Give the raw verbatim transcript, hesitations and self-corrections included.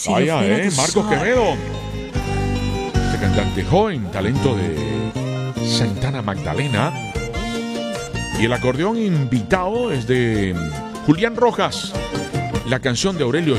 Si Vaya, yo fuera eh, tu Marcos sol. Quevedo. Este cantante joven, talento de Santana Magdalena. Y el acordeón invitado es de Julián Rojas. La canción de Aurelio